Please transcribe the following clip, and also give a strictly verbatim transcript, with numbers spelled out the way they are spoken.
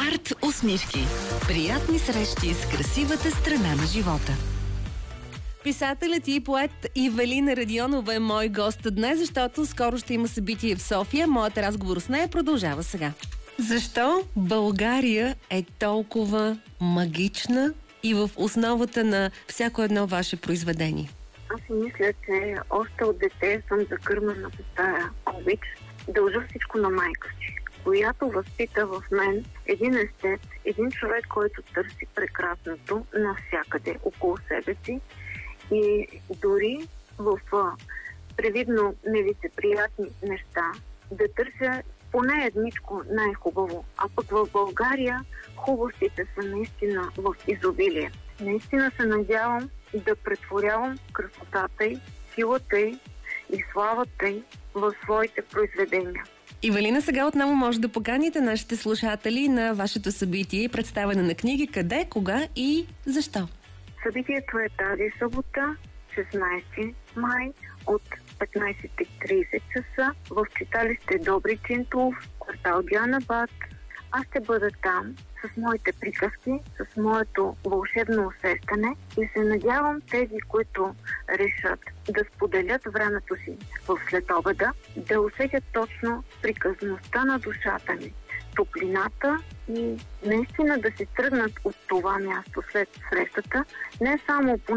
Арт усмивки. Приятни срещи с красивата страна на живота. Писателят и поет Ивелина Радионова е мой гост днес, защото скоро ще има събитие в София. Моят разговор с нея продължава сега. Защо България е толкова магична и в основата на всяко едно ваше произведение? Аз си мисля, че още от дете съм закърмена с тая обич. Дължа всичко на майка си, която възпита в мен един естет, един човек, който търси прекрасното навсякъде около себе си и дори в привидно нелицеприятни неща да търся поне едничко най-хубаво. А пък в България хубостите са наистина в изобилие. Наистина се надявам да претворявам красотата й, силата й и славата й в своите произведения. Ивелина, сега отново може да поканите нашите слушатели на вашето събитие и представяне на книги. Къде, кога и защо? Събитието е тази събота, шестнайсети май, от петнайсет и трийсет часа в читалище Добри Чинтулов, квартал Дианабад. Аз ще бъда там с моите приказки, с моето вълшебно усещане и се надявам тези, които решат да споделят времето си в следобеда, да усетят точно приказността на душата ми, топлината и наистина да се тръгнат от това място след срещата, не само по